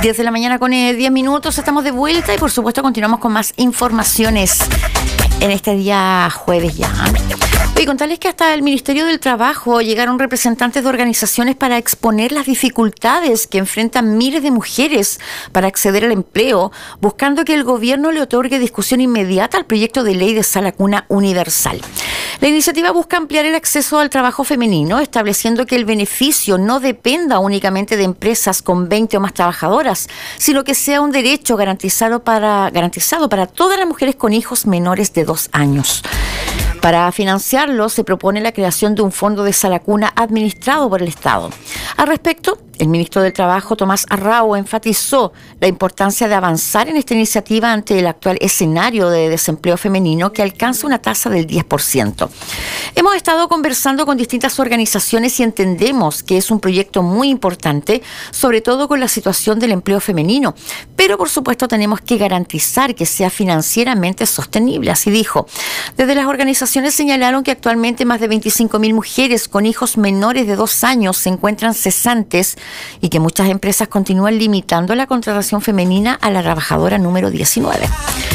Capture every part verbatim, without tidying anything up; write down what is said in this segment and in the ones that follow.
diez de la mañana con eh, diez minutos, estamos de vuelta y por supuesto continuamos con más informaciones en este día jueves ya. Y contarles que hasta el Ministerio del Trabajo llegaron representantes de organizaciones para exponer las dificultades que enfrentan miles de mujeres para acceder al empleo, buscando que el gobierno le otorgue discusión inmediata al proyecto de ley de sala cuna universal. La iniciativa busca ampliar el acceso al trabajo femenino, estableciendo que el beneficio no dependa únicamente de empresas con veinte o más trabajadoras, sino que sea un derecho garantizado para, garantizado para todas las mujeres con hijos menores de dos años. Para financiarlo, se propone la creación de un fondo de sala cuna administrado por el Estado. Al respecto, el ministro del Trabajo, Tomás Arrau, enfatizó la importancia de avanzar en esta iniciativa ante el actual escenario de desempleo femenino que alcanza una tasa del diez por ciento. Hemos estado conversando con distintas organizaciones y entendemos que es un proyecto muy importante, sobre todo con la situación del empleo femenino, pero por supuesto tenemos que garantizar que sea financieramente sostenible, así dijo. Desde las organizaciones señalaron que actualmente más de veinticinco mil mujeres con hijos menores de dos años se encuentran cesantes y que muchas empresas continúan limitando la contratación femenina a la trabajadora número diecinueve.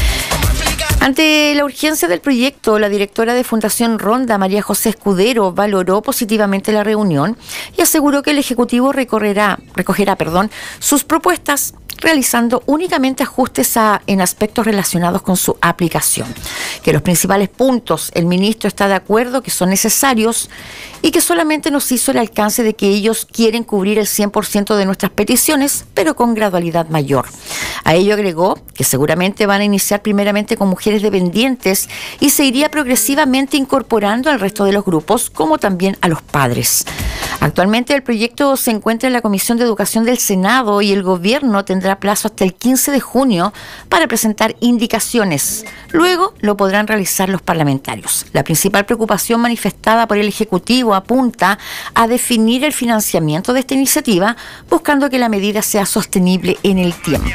Ante la urgencia del proyecto, la directora de Fundación Ronda, María José Escudero, valoró positivamente la reunión y aseguró que el Ejecutivo recorrerá, recogerá perdón, sus propuestas, realizando únicamente ajustes a, en aspectos relacionados con su aplicación. Que los principales puntos el ministro está de acuerdo que son necesarios y que solamente nos hizo el alcance de que ellos quieren cubrir el cien por ciento de nuestras peticiones, pero con gradualidad mayor. A ello agregó que seguramente van a iniciar primeramente con mujeres dependientes y se iría progresivamente incorporando al resto de los grupos, como también a los padres. Actualmente el proyecto se encuentra en la Comisión de Educación del Senado y el gobierno tendrá plazo hasta el quince de junio para presentar indicaciones. Luego lo podrán realizar los parlamentarios. La principal preocupación manifestada por el Ejecutivo apunta a definir el financiamiento de esta iniciativa, buscando que la medida sea sostenible en el tiempo.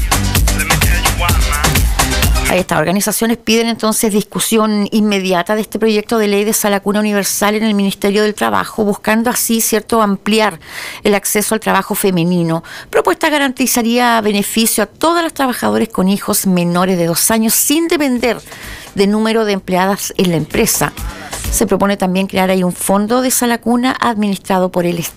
Estas organizaciones piden entonces discusión inmediata de este proyecto de ley de sala cuna universal en el Ministerio del Trabajo, buscando así, cierto, ampliar el acceso al trabajo femenino. Propuesta garantizaría beneficio a todas las trabajadoras con hijos menores de dos años sin depender del número de empleadas en la empresa. Se propone también crear ahí un fondo de sala cuna administrado por el Estado.